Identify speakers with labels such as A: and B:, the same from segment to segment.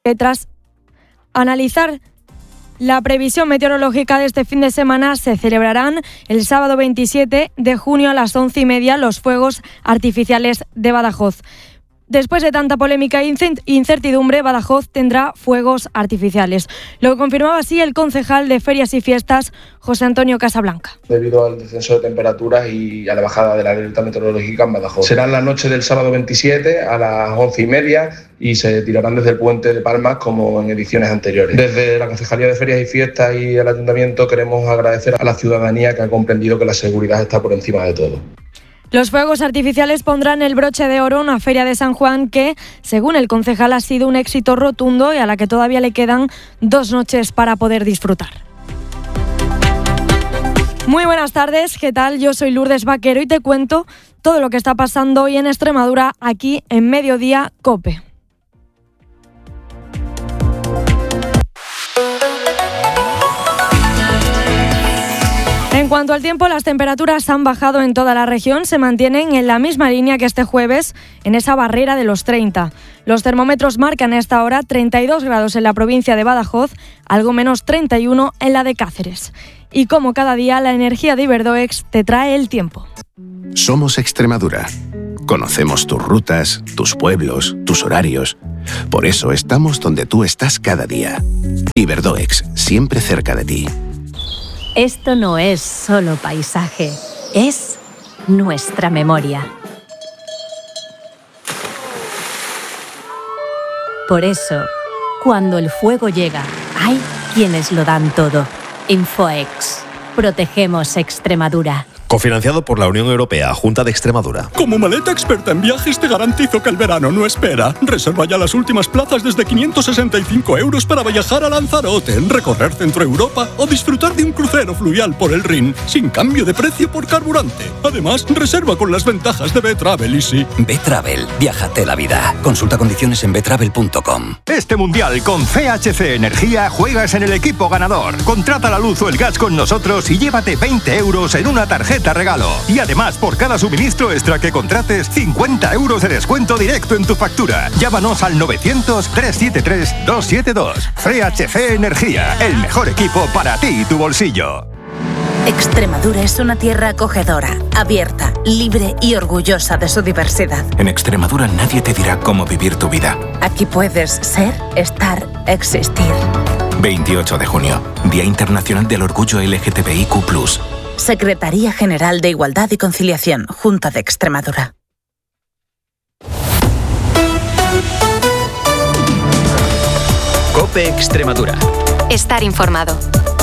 A: que tras analizar la previsión meteorológica de este fin de semana se celebrarán el sábado 27 de junio a las 11:30 los fuegos artificiales de Badajoz. Después de tanta polémica e incertidumbre, Badajoz tendrá fuegos artificiales. Lo confirmaba así el concejal de Ferias y Fiestas, José Antonio Casablanca.
B: Debido al descenso de temperaturas y a la bajada de la alerta meteorológica en Badajoz. Será en la noche del sábado 27 a las 11:30 y se tirarán desde el puente de Palmas como en ediciones anteriores. Desde la Concejalía de Ferias y Fiestas y el Ayuntamiento queremos agradecer a la ciudadanía que ha comprendido que la seguridad está por encima de todo.
A: Los fuegos artificiales pondrán el broche de oro a una feria de San Juan que, según el concejal, ha sido un éxito rotundo y a la que todavía le quedan 2 noches para poder disfrutar. Muy buenas tardes, ¿qué tal? Yo soy Lourdes Vaquero y te cuento todo lo que está pasando hoy en Extremadura, aquí en Mediodía COPE. En cuanto al tiempo, las temperaturas han bajado en toda la región, se mantienen en la misma línea que este jueves, en esa barrera de los 30. Los termómetros marcan a esta hora 32 grados en la provincia de Badajoz, algo menos 31 en la de Cáceres. Y como cada día, la energía de Iberdoex te trae el tiempo.
C: Somos Extremadura. Conocemos tus rutas, tus pueblos, tus horarios. Por eso estamos donde tú estás cada día. Iberdoex, siempre cerca de ti.
D: Esto no es solo paisaje, es nuestra memoria. Por eso, cuando el fuego llega, hay quienes lo dan todo. Infoex. Protegemos Extremadura.
E: Cofinanciado por la Unión Europea, Junta de Extremadura.
F: Como maleta experta en viajes te garantizo que el verano no espera. Reserva ya las últimas plazas desde 565 € para viajar a Lanzarote, recorrer Centro Europa o disfrutar de un crucero fluvial por el Rin, sin cambio de precio por carburante. Además, reserva con las ventajas de B-Travel Easy.
G: B-Travel, viájate la vida. Consulta condiciones en betravel.com.
H: Este mundial con CHC Energía juegas en el equipo ganador. Contrata la luz o el gas con nosotros y llévate 20 € en una tarjeta regalo. Y además, por cada suministro extra que contrates, 50 € de descuento directo en tu factura. Llámanos al 900-373-272. CHC Energía, el mejor equipo para ti y tu bolsillo.
I: Extremadura es una tierra acogedora, abierta, libre y orgullosa de su diversidad.
G: En Extremadura nadie te dirá cómo vivir tu vida.
I: Aquí puedes ser, estar, existir.
G: 28 de junio, Día Internacional del Orgullo LGTBIQ+.
I: Secretaría General de Igualdad y Conciliación, Junta de Extremadura.
J: COPE Extremadura.
K: Estar informado.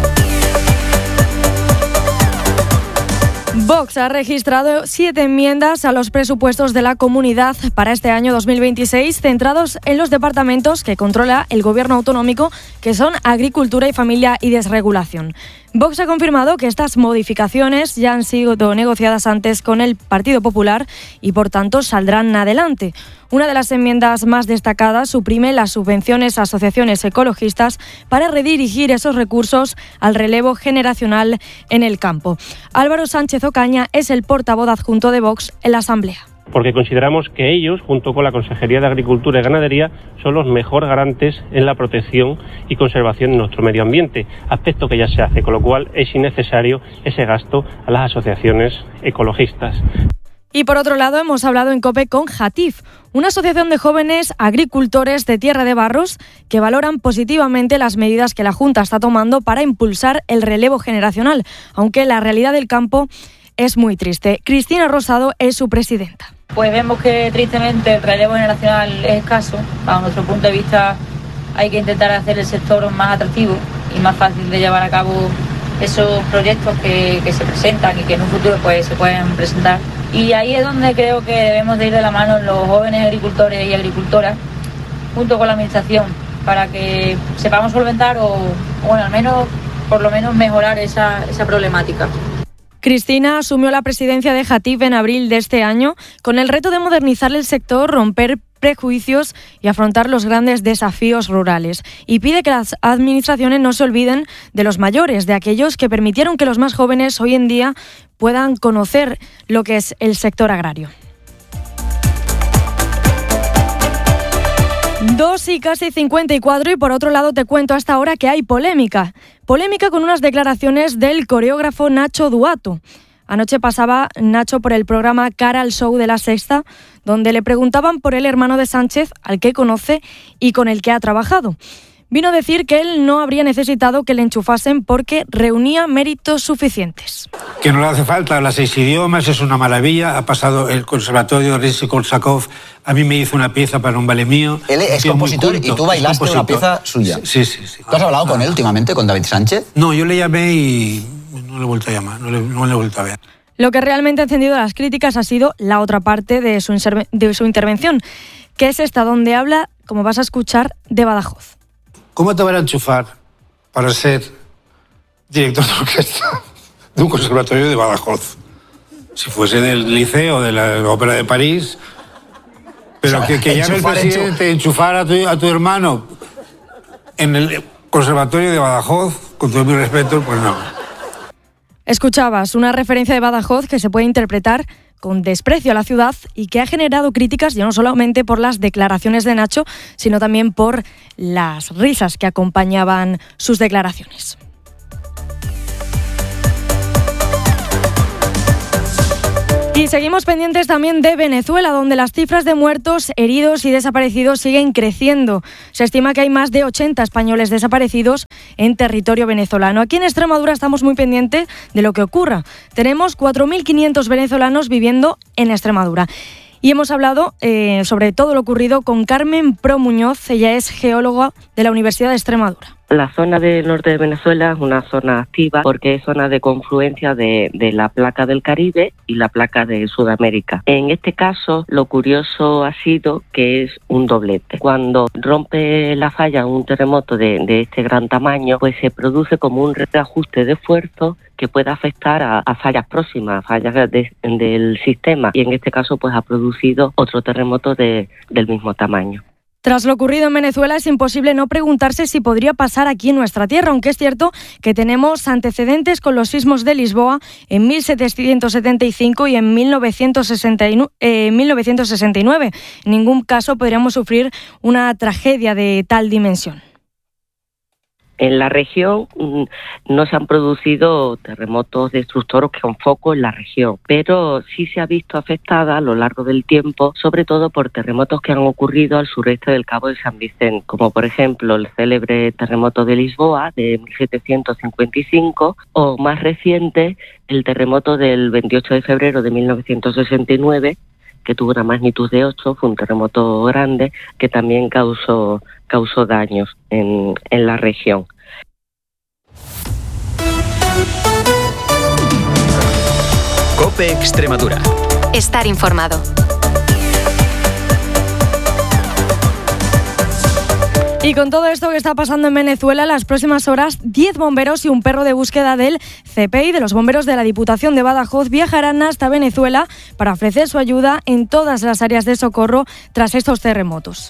A: Vox ha registrado 7 enmiendas a los presupuestos de la comunidad para este año 2026, centrados en los departamentos que controla el gobierno autonómico, que son Agricultura y Familia y Desregulación. Vox ha confirmado que estas modificaciones ya han sido negociadas antes con el Partido Popular y, por tanto, saldrán adelante. Una de las enmiendas más destacadas suprime las subvenciones a asociaciones ecologistas para redirigir esos recursos al relevo generacional en el campo. Álvaro Sánchez Ocaña es el portavoz adjunto de Vox en la Asamblea.
L: Porque consideramos que ellos, junto con la Consejería de Agricultura y Ganadería, son los mejores garantes en la protección y conservación de nuestro medio ambiente, aspecto que ya se hace, con lo cual es innecesario ese gasto a las asociaciones ecologistas.
A: Y por otro lado, hemos hablado en COPE con Jatif, una asociación de jóvenes agricultores de Tierra de Barros que valoran positivamente las medidas que la Junta está tomando para impulsar el relevo generacional, aunque la realidad del campo es muy triste. Cristina Rosado es su presidenta.
M: Pues vemos que tristemente el relevo generacional es escaso. Bajo nuestro punto de vista hay que intentar hacer el sector más atractivo y más fácil de llevar a cabo esos proyectos que se presentan y que en un futuro pues se pueden presentar. Y ahí es donde creo que debemos de ir de la mano los jóvenes agricultores y agricultoras junto con la administración para que sepamos solventar o bueno, al menos por lo menos mejorar esa problemática.
A: Cristina asumió la presidencia de Jatif en abril de este año con el reto de modernizar el sector, romper prejuicios y afrontar los grandes desafíos rurales. Y pide que las administraciones no se olviden de los mayores, de aquellos que permitieron que los más jóvenes hoy en día puedan conocer lo que es el sector agrario. 2:54 y por otro lado te cuento hasta ahora que hay polémica. Polémica con unas declaraciones del coreógrafo Nacho Duato. Anoche pasaba Nacho por el programa Cara al Show de La Sexta, donde le preguntaban por el hermano de Sánchez, al que conoce y con el que ha trabajado. Vino a decir que él no habría necesitado que le enchufasen porque reunía méritos suficientes.
J: Que no le hace falta, habla 6 idiomas, es una maravilla, ha pasado el conservatorio Rimsky-Korsakov, a mí me hizo una pieza para un ballet mío.
K: Él es compositor y tú bailaste una pieza suya.
J: Sí.
K: ¿Tú has hablado con él últimamente, con David Sánchez?
J: No, yo le llamé y no le he vuelto a llamar, no le he vuelto a ver.
A: Lo que realmente ha encendido las críticas ha sido la otra parte de su intervención, que es esta, donde habla, como vas a escuchar, de Badajoz.
J: ¿Cómo te van a enchufar para ser director de orquesta de un conservatorio de Badajoz? Si fuese del Liceo, de la Ópera de París, pero que llame el presidente enchufar a tu hermano en el conservatorio de Badajoz, con todo mi respeto, pues no.
A: Escuchabas una referencia de Badajoz que se puede interpretar con desprecio a la ciudad y que ha generado críticas ya no solamente por las declaraciones de Nacho, sino también por las risas que acompañaban sus declaraciones. Y seguimos pendientes también de Venezuela, donde las cifras de muertos, heridos y desaparecidos siguen creciendo. Se estima que hay más de 80 españoles desaparecidos en territorio venezolano. Aquí en Extremadura estamos muy pendientes de lo que ocurra. Tenemos 4.500 venezolanos viviendo en Extremadura. Y hemos hablado sobre todo lo ocurrido con Carmen Pro Muñoz. Ella es geóloga de la Universidad de Extremadura.
N: La zona del norte de Venezuela es una zona activa porque es zona de confluencia de la placa del Caribe y la placa de Sudamérica. En este caso, lo curioso ha sido que es un doblete. Cuando rompe la falla un terremoto de este gran tamaño, pues se produce como un reajuste de esfuerzo que puede afectar a fallas próximas, fallas del sistema. Y en este caso, pues ha producido otro terremoto del mismo tamaño.
A: Tras lo ocurrido en Venezuela, es imposible no preguntarse si podría pasar aquí en nuestra tierra, aunque es cierto que tenemos antecedentes con los sismos de Lisboa en 1775 y en 1969. En ningún caso podríamos sufrir una tragedia de tal dimensión.
N: En la región no se han producido terremotos destructores con foco en la región, pero sí se ha visto afectada a lo largo del tiempo, sobre todo por terremotos que han ocurrido al sureste del Cabo de San Vicente, como por ejemplo el célebre terremoto de Lisboa de 1755 o más reciente el terremoto del 28 de febrero de 1969, que tuvo una magnitud de 8, fue un terremoto grande que también causó daños en la región.
O: COPE Extremadura.
P: Estar informado.
A: Y con todo esto que está pasando en Venezuela, las próximas horas, 10 bomberos y un perro de búsqueda del CPI, de los bomberos de la Diputación de Badajoz, viajarán hasta Venezuela para ofrecer su ayuda en todas las áreas de socorro tras estos terremotos.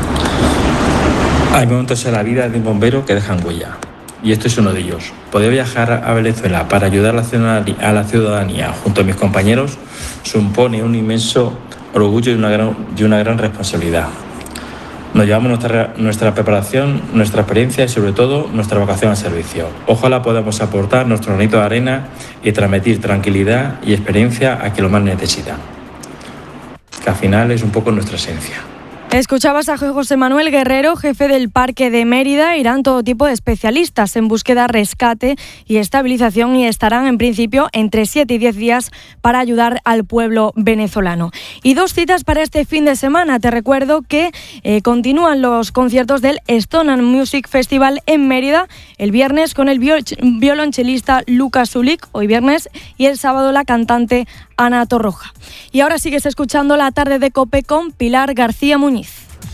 Q: Hay momentos en la vida de un bombero que dejan huella, y este es uno de ellos. Poder viajar a Venezuela para ayudar a la ciudadanía junto a mis compañeros supone un inmenso orgullo y una gran responsabilidad. Nos llevamos nuestra preparación, nuestra experiencia y sobre todo nuestra vocación al servicio. Ojalá podamos aportar nuestro granito de arena y transmitir tranquilidad y experiencia a quien lo más necesita, que al final es un poco nuestra esencia.
A: Escuchabas a José Manuel Guerrero, jefe del Parque de Mérida. Irán todo tipo de especialistas en búsqueda, rescate y estabilización y estarán en principio entre 7 y 10 días para ayudar al pueblo venezolano. Y 2 citas para este fin de semana. Te recuerdo que continúan los conciertos del Stone and Music Festival en Mérida, el viernes con el violonchelista Lucas Zulik, hoy viernes, y el sábado la cantante Ana Torroja. Y ahora sigues escuchando La Tarde de COPE con Pilar García Muñiz.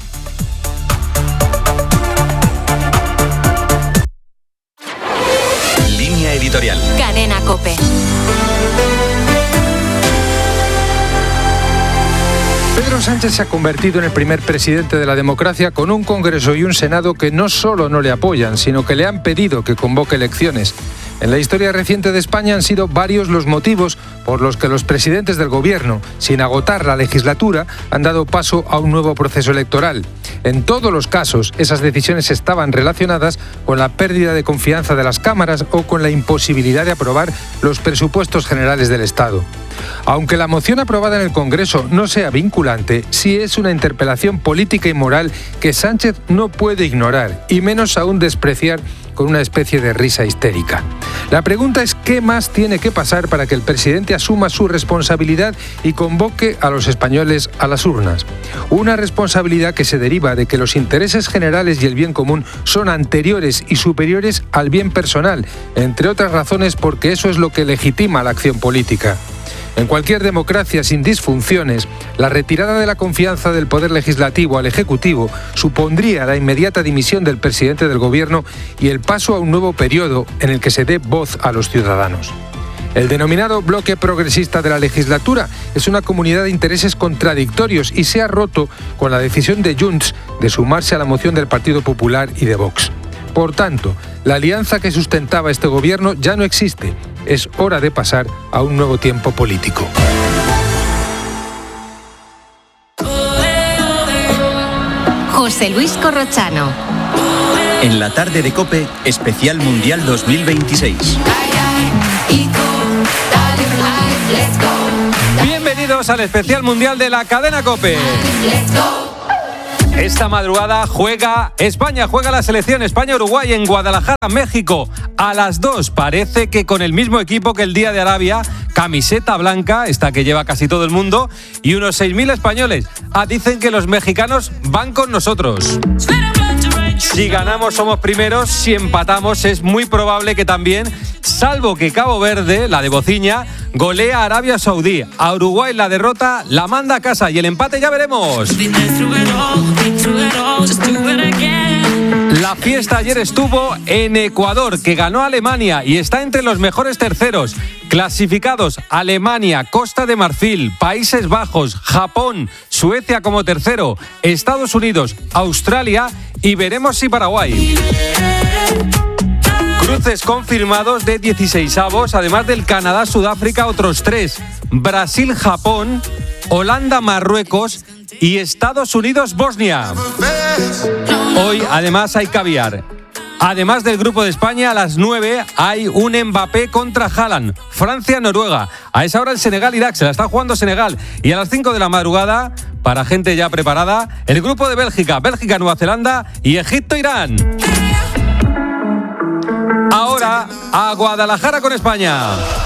O: Línea editorial.
P: Cadena COPE.
R: Pedro Sánchez se ha convertido en el primer presidente de la democracia con un Congreso y un Senado que no solo no le apoyan, sino que le han pedido que convoque elecciones. En la historia reciente de España han sido varios los motivos por los que los presidentes del gobierno, sin agotar la legislatura, han dado paso a un nuevo proceso electoral. En todos los casos, esas decisiones estaban relacionadas con la pérdida de confianza de las cámaras o con la imposibilidad de aprobar los presupuestos generales del Estado. Aunque la moción aprobada en el Congreso no sea vinculante, sí es una interpelación política y moral que Sánchez no puede ignorar, y menos aún despreciar con una especie de risa histérica. La pregunta es qué más tiene que pasar para que el presidente asuma su responsabilidad y convoque a los españoles a las urnas. Una responsabilidad que se deriva de que los intereses generales y el bien común son anteriores y superiores al bien personal, entre otras razones porque eso es lo que legitima la acción política. En cualquier democracia sin disfunciones, la retirada de la confianza del Poder Legislativo al Ejecutivo supondría la inmediata dimisión del presidente del Gobierno y el paso a un nuevo periodo en el que se dé voz a los ciudadanos. El denominado bloque progresista de la legislatura es una comunidad de intereses contradictorios y se ha roto con la decisión de Junts de sumarse a la moción del Partido Popular y de Vox. Por tanto, la alianza que sustentaba este gobierno ya no existe. Es hora de pasar a un nuevo tiempo político.
P: José Luis Corrochano.
O: En la tarde de COPE, especial Mundial 2026.
S: Bienvenidos al especial Mundial de la cadena COPE. Esta madrugada juega España, juega la selección España-Uruguay en Guadalajara, México. A las 2, parece que con el mismo equipo que el día de Arabia, camiseta blanca, esta que lleva casi todo el mundo, y unos 6.000 españoles. Dicen que los mexicanos van con nosotros. Si ganamos somos primeros, si empatamos es muy probable que también, salvo que Cabo Verde, la de Bociña, golea a Arabia Saudí. A Uruguay la derrota la manda a casa y el empate ya veremos. La fiesta ayer estuvo en Ecuador, que ganó a Alemania y está entre los mejores terceros. Clasificados Alemania, Costa de Marfil, Países Bajos, Japón, Suecia como tercero, Estados Unidos, Australia y veremos si Paraguay. Cruces confirmados de 16avos, además del Canadá-Sudáfrica, otros 3. Brasil-Japón, Holanda-Marruecos y Estados Unidos-Bosnia. Hoy, además, hay caviar. Además del grupo de España, a las 9 hay un Mbappé contra Haaland. Francia-Noruega. A esa hora el Senegal-Irak, se la está jugando Senegal. Y a las 5 de la madrugada, para gente ya preparada, el grupo de Bélgica, Bélgica-Nueva Zelanda y Egipto-Irán. Ahora, a Guadalajara con España.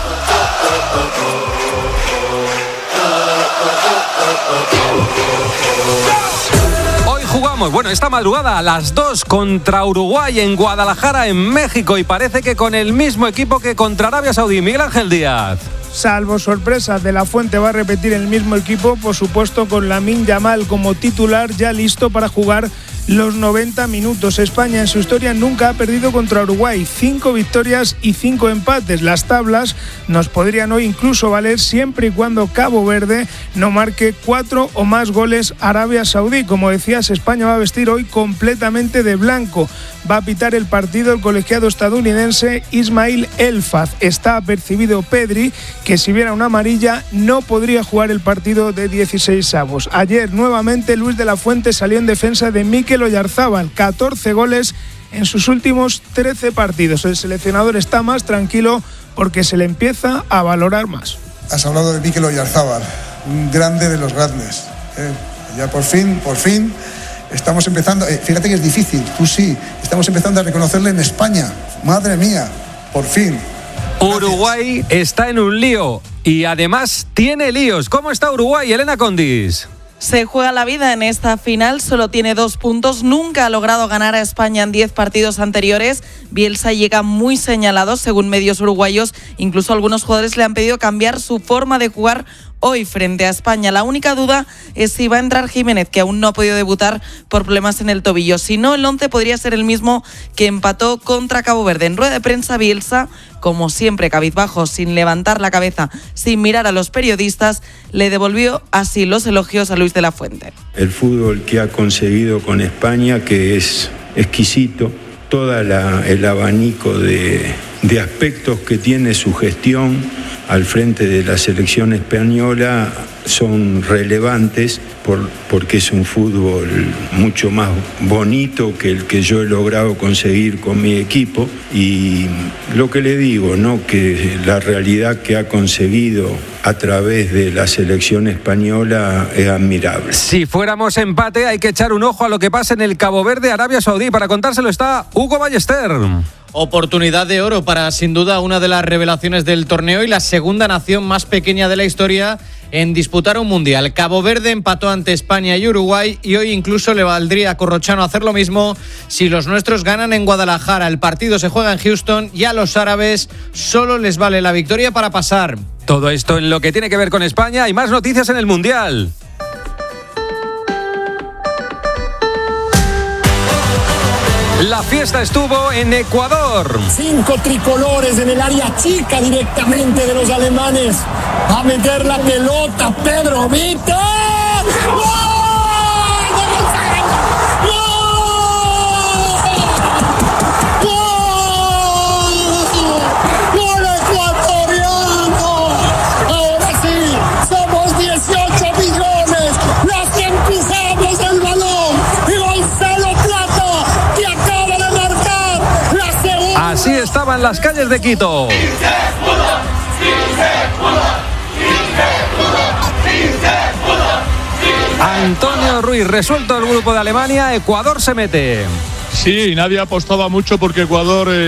S: Hoy jugamos, esta madrugada a las 2 contra Uruguay en Guadalajara, en México, y parece que con el mismo equipo que contra Arabia Saudí. Miguel Ángel Díaz.
T: Salvo sorpresa, De La Fuente va a repetir el mismo equipo, por supuesto con Lamine Yamal como titular, ya listo para jugar los 90 minutos. España en su historia nunca ha perdido contra Uruguay, 5 victorias y 5 empates. Las tablas nos podrían hoy incluso valer siempre y cuando Cabo Verde no marque 4 o más goles a Arabia Saudí. Como decías, España va a vestir hoy completamente de blanco. Va a pitar el partido el colegiado estadounidense Ismail Elfaz. Está apercibido Pedri, que si viera una amarilla no podría jugar el partido de 16avos. Ayer nuevamente Luis de la Fuente salió en defensa de Mikel Oyarzábal, 14 goles en sus últimos 13 partidos. El seleccionador está más tranquilo porque se le empieza a valorar más.
U: Has hablado de Mikel Oyarzábal, un grande de los grandes. Ya por fin estamos empezando, fíjate que es difícil, tú sí, estamos empezando a reconocerle en España. Madre mía, por fin.
S: Uruguay está en un lío y además tiene líos. ¿Cómo está Uruguay, Elena Condis?
V: Se juega la vida en esta final, solo tiene 2 puntos, nunca ha logrado ganar a España en 10 partidos anteriores. Bielsa llega muy señalado, según medios uruguayos, incluso algunos jugadores le han pedido cambiar su forma de jugar hoy frente a España. La única duda es si va a entrar Jiménez, que aún no ha podido debutar por problemas en el tobillo. Si no, el 11 podría ser el mismo que empató contra Cabo Verde. En rueda de prensa, Bielsa, como siempre cabizbajo, sin levantar la cabeza, sin mirar a los periodistas, le devolvió así los elogios a Luis de la Fuente.
W: El fútbol que ha conseguido con España, que es exquisito, todo el abanico de de aspectos que tiene su gestión al frente de la selección española son relevantes porque es un fútbol mucho más bonito que el que yo he logrado conseguir con mi equipo, y lo que le digo, ¿no?, que la realidad que ha conseguido a través de la selección española es admirable.
S: Si fuéramos empate, hay que echar un ojo a lo que pasa en el Cabo Verde, Arabia Saudí. Para contárselo está Hugo Ballester.
B: Oportunidad de oro para, sin duda, una de las revelaciones del torneo y la segunda nación más pequeña de la historia en disputar un mundial. Cabo Verde empató ante España y Uruguay, y hoy incluso le valdría a Corrochano hacer lo mismo si los nuestros ganan en Guadalajara. El partido se juega en Houston y a los árabes solo les vale la victoria para pasar.
S: Todo esto en lo que tiene que ver con España y más noticias en el mundial. La fiesta estuvo en Ecuador.
C: 5 tricolores en el área chica directamente de los alemanes. A meter la pelota, Pedro Vito. ¡Gol!
S: Así estaban las calles de Quito. Antonio Ruiz, resuelto el grupo de Alemania, Ecuador se mete.
D: Sí, nadie apostaba mucho porque Ecuador